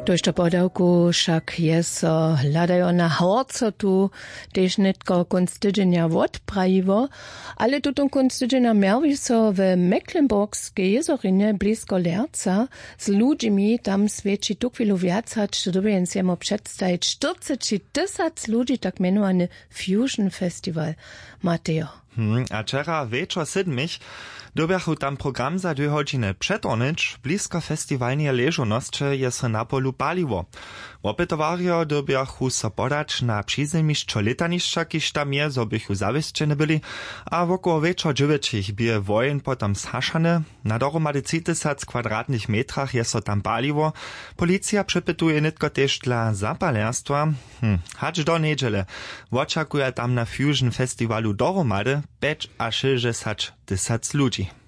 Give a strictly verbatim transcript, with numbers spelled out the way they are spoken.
Tož to podawku však je so hľadajo na horco tu, tež netko konc tydzenia odprajivo, ale tuton konc tydzenia miervi so w Mecklenburgskiej jezorinie blisko Lerca z ludźmi tam svedči tu chwilu viac, hač dobijem si jemu predstajiť štyridsať tysac ludzi, tak menovaný Fusion Festival. Mateo. Hmm, a wczera wieczor siedmich dobiachu tam program za dwie godziny przedonić, blisko festiwalnie leżonosće je se na polu paliwo. Opytowario dobiachu so podać na przyzemišćo letanišća, kiž tam je, zo bychu zawieszczeni byli, a wokoło wieczor dziewięćich bije wojen potom zhašane. Na dohromady trzy tysiące kwadratnych metrach je so tam paliwo. Policja przypytuje nitko też dla zapalerstwa. Hm, hacz do niedziele. Oczekuje tam na Fusion Festiwalu dohromady pięć a sześćdziesiąt tysięcy ludzi.